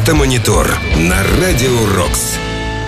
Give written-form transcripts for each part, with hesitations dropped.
Автомонитор на Радио Рокс.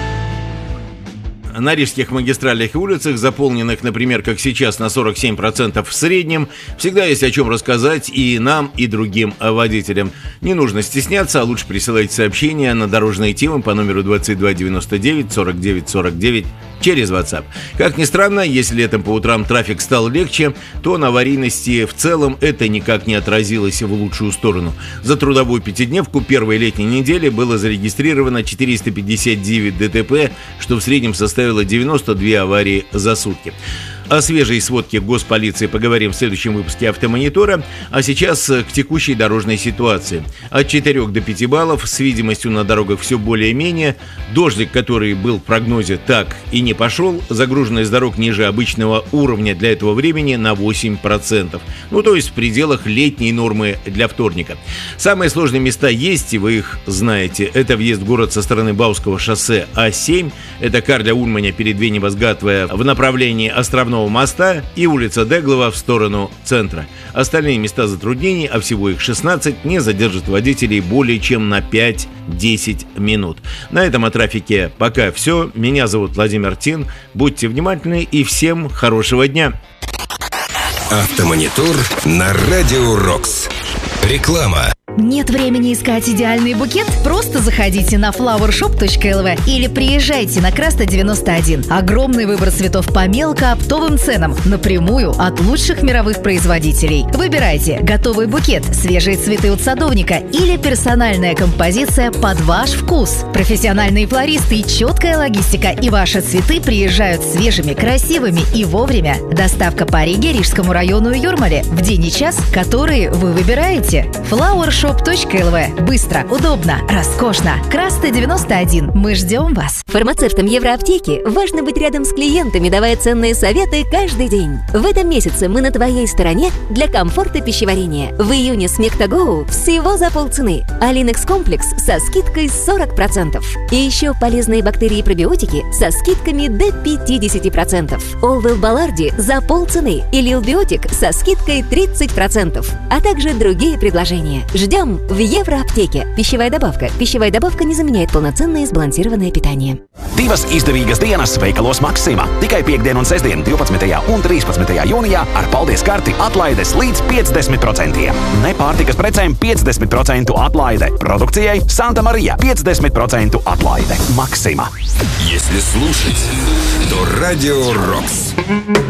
На рижских магистральных и улицах, заполненных, например, как сейчас, на 47% в среднем, всегда есть о чем рассказать и нам, и другим водителям. Не нужно стесняться, а лучше присылайте сообщения на дорожные темы по номеру 2299 49 49 через WhatsApp. Как ни странно, если летом по утрам трафик стал легче, то на аварийности в целом это никак не отразилось в лучшую сторону. За трудовую пятидневку первой летней недели было зарегистрировано 459 ДТП, что в среднем составило 92 аварии за сутки. О свежей сводке госполиции поговорим в следующем выпуске «Автомонитора», а сейчас к текущей дорожной ситуации. От 4 до 5 баллов, с видимостью на дорогах все более-менее. Дождик, который был в прогнозе, так и не пошел. Загруженность дорог ниже обычного уровня для этого времени на 8%. То есть в пределах летней нормы для вторника. Самые сложные места есть, и вы их знаете. Это въезд в город со стороны Бауского шоссе А7, это Карля Ульманя перед Венебас-Гатве в направлении Островного моста и улица Деглова в сторону центра. Остальные места затруднений, а всего их 16, не задержат водителей более чем на 5-10 минут. На этом о трафике пока все. Меня зовут Владимир Тин. Будьте внимательны и всем хорошего дня. Автомонитор на Радио Рокс. Реклама. Нет времени искать идеальный букет? Просто заходите на flowershop.lv или приезжайте на Краста 91. Огромный выбор цветов по мелкооптовым ценам, напрямую от лучших мировых производителей. Выбирайте готовый букет, свежие цветы от садовника или персональная композиция под ваш вкус. Профессиональные флористы и четкая логистика, и ваши цветы приезжают свежими, красивыми и вовремя. Доставка по Риге, Рижскому району и Юрмале в день и час, которые вы выбираете. flowershop.lv. Быстро, удобно, роскошно. Краста 91. Мы ждем вас. Фармацевтам Евроаптеки важно быть рядом с клиентами, давая ценные советы каждый день. В этом месяце мы на твоей стороне для комфорта пищеварения. В июне с Мектагоу всего за полцены. Алинекс комплекс со скидкой 40%. И еще полезные бактерии и пробиотики со скидками до 50%. Олвел Баларди за полцены и Лилбиотик со скидкой 30%. А также другие предложения. Ждем в Евроаптеке. Пищевая добавка. Пищевая добавка не заменяет полноценное и sбалансированное питание. Divas izdevīgas dienas veikalos Maxima. Tikai piekdien un sestdien 12. un 13. jūnijā ar paldies karti atlaides līdz 50%. Nepārtikas precēm 50% atlaide. Produkcijai Santa Maria 50% atlaide. Maxima. Если слушать, то Радио Рокс.